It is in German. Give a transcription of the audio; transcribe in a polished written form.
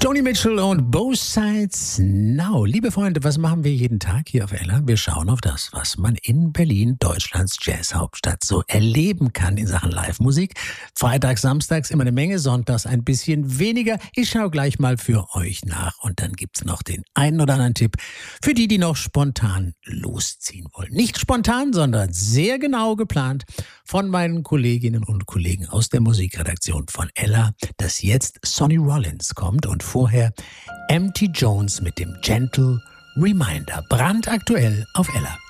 Joni Mitchell und Both Sides Now. Liebe Freunde, was machen wir jeden Tag hier auf Ella? Wir schauen auf das, was man in Berlin, Deutschlands Jazzhauptstadt, so erleben kann in Sachen Live-Musik. Freitags, samstags immer eine Menge, sonntags ein bisschen weniger. Ich schaue gleich mal für euch nach und dann gibt's noch den einen oder anderen Tipp für die, die noch spontan losziehen wollen. Nicht spontan, sondern sehr genau geplant von meinen Kolleginnen und Kollegen aus der Musikredaktion von Ella, dass jetzt Sonny Rollins kommt und vorher M.T. Jones mit dem Gentle Reminder. Brandaktuell auf Ella.